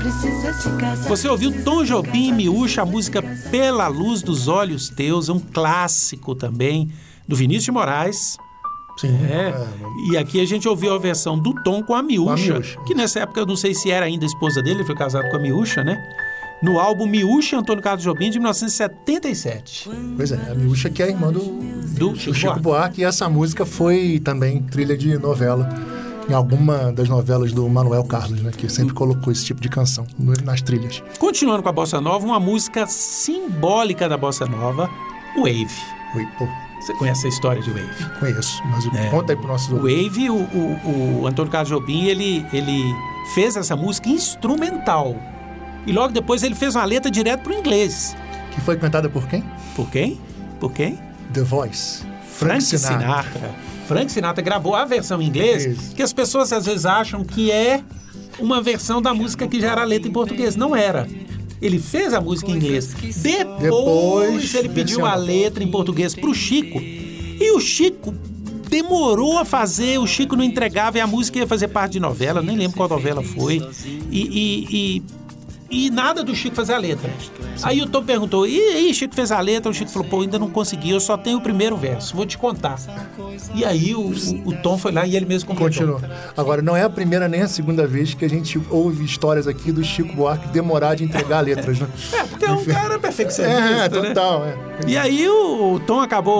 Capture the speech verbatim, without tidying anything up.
precisa se casar. Você ouviu Tom Jobim e Miúcha, a música Pela Luz dos Olhos Teus, um clássico também, do Vinícius de Moraes. Sim. É. É. E aqui a gente ouviu a versão do Tom com a Miúcha, com a Miúcha, que nessa época eu não sei se era ainda a esposa dele, ele foi casado com a Miúcha, né? No álbum Miúcha e Antônio Carlos Jobim, de mil novecentos e setenta e sete. Pois é, a Miúcha que é a irmã do, do do Chico, Chico Buarque. Buarque. E essa música foi também trilha de novela, em alguma das novelas do Manuel Carlos, né? Que sempre colocou esse tipo de canção no, nas trilhas. Continuando com a Bossa Nova, uma música simbólica da Bossa Nova, Wave. Oi, pô. Você conhece a história de Wave? Conheço, mas É. conta aí pro nosso... O Wave, o, o, o Antônio Carlos Jobim, ele, ele fez essa música instrumental. E logo depois ele fez uma letra direto pro inglês. Que foi cantada por quem? Por quem? Por quem? The Voice. Frank, Frank Sinatra. Sinatra. Frank Sinatra gravou a versão em inglês, Isso. que as pessoas às vezes acham que é uma versão da música que já era letra em português. Não era. Ele fez a música em inglês. Depois, Depois ele pediu versão. a letra em português pro Chico. E o Chico demorou a fazer, o Chico não entregava e a música ia fazer parte de novela, nem lembro qual novela foi. E... e, e E nada do Chico fazer a letra. Sim. Aí o Tom perguntou, e aí, Chico fez a letra? O Chico falou, pô, ainda não consegui, eu só tenho o primeiro verso, vou te contar. E aí o, o, o Tom foi lá e ele mesmo completou. Continuou. Agora, não é a primeira nem a segunda vez que a gente ouve histórias aqui do Chico Buarque demorar de entregar letras, né? É, porque é um cara perfeccionista, É, né? total, é. E aí o, o Tom acabou